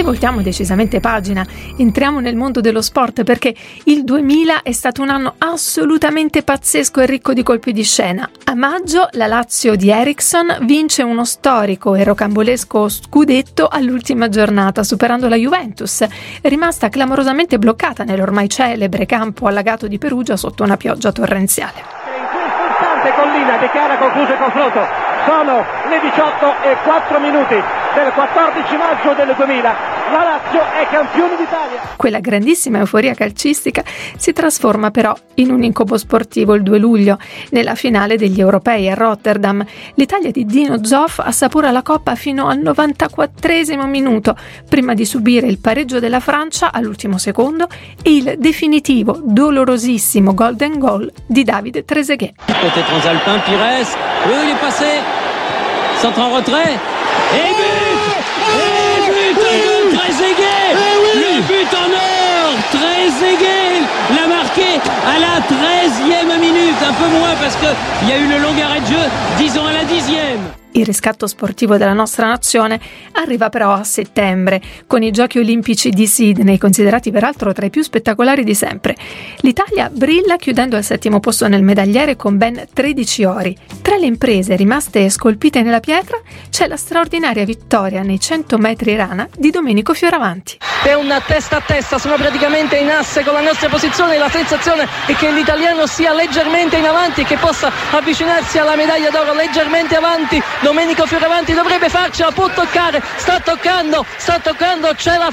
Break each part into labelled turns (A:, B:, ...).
A: voltiamo decisamente pagina, entriamo nel mondo dello sport perché il 2000 è stato un anno assolutamente pazzesco e ricco di colpi di scena. A maggio la Lazio di Eriksson vince uno storico e rocambolesco scudetto all'ultima giornata, superando la Juventus, rimasta clamorosamente bloccata nell'ormai celebre campo allagato di Perugia sotto una pioggia torrenziale.
B: In quest'istante Collina dichiara concluso il confronto. Sono le 18:04 del 14 maggio del 2000. La Lazio è campione d'Italia.
A: Quella grandissima euforia calcistica si trasforma però in un incubo sportivo il 2 luglio, nella finale degli europei a Rotterdam. L'Italia di Dino Zoff assapora la coppa fino al 94esimo minuto, prima di subire il pareggio della Francia all'ultimo secondo e il definitivo, dolorosissimo golden goal di Davide Trezeguet.
C: Côté transalpin, Pires, oui, il est passé, centre en retrait, et but de Trezeguet, le but en or, Trezeguet l'a marqué à la 13e minute, un peu moins parce qu'il y a eu le long arrêt de jeu, disons à la 10e.
A: Il riscatto sportivo della nostra nazione arriva però a settembre, con i Giochi Olimpici di Sydney, considerati peraltro tra i più spettacolari di sempre. L'Italia brilla chiudendo al 7° posto nel medagliere con ben 13 ori. Tra le imprese rimaste scolpite nella pietra c'è la straordinaria vittoria nei 100 metri rana di Domenico Fioravanti.
D: È una testa a testa, sono praticamente in asse con la nostra posizione, la sensazione è che l'italiano sia leggermente in avanti e che possa avvicinarsi alla medaglia d'oro leggermente avanti. Domenico Fioravanti dovrebbe farcela, può toccare, sta toccando, ce l'ha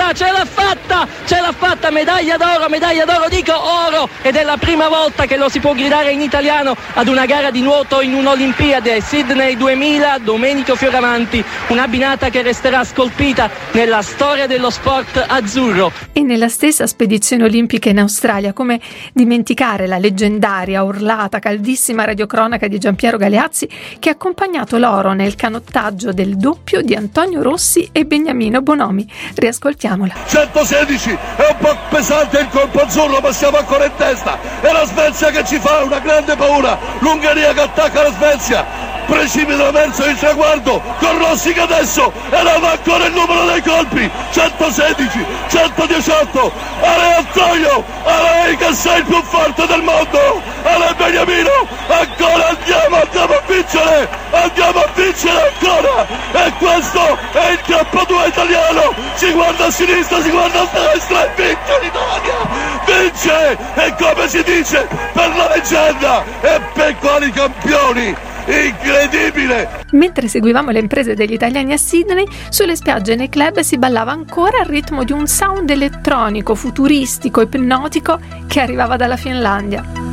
D: fatta, medaglia d'oro, dico oro, ed è la prima volta che lo si può gridare in italiano ad una gara di nuoto in un'Olimpiade. Sydney 2000, Domenico Fioravanti, una binata che resterà scolpita nella storia dello sport azzurro.
A: E nella stessa spedizione olimpica in Australia, come dimenticare la leggendaria, urlata, caldissima radiocronaca di Giampiero Galeazzi che ha accompagnato l'oro nel canottaggio del doppio di Antonio Rossi e Beniamino Bonomi. Riascoltiamola.
E: 116, è un po' pesante il colpo azzurro, ma siamo ancora in testa. È la Svezia che ci fa una grande paura. L'Ungheria che attacca la Svezia. Precipita verso il traguardo con Rossi che adesso eleva ancora il numero dei colpi. 116, 118, Ale Antonio, Ale che sei il più forte del mondo, Ale Beniamino, ancora andiamo a vincere ancora, e questo è il campo 2 italiano, si guarda a sinistra, si guarda a destra e vince l'Italia, vince, e come si dice, per la leggenda e per quali campioni. Incredibile!
A: Mentre seguivamo le imprese degli italiani a Sydney, sulle spiagge e nei club si ballava ancora al ritmo di un sound elettronico, futuristico, ipnotico che arrivava dalla Finlandia.